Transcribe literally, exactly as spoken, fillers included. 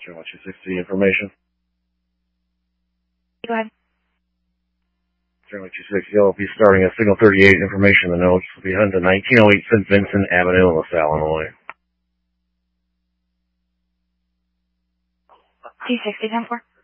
Channel two sixty information. Go ahead. Channel two sixty, I'll be starting at signal thirty-eight information. The notes will be heading to nineteen oh eight Saint Vincent Avenue in LaSalle, Illinois. two sixty, ten four.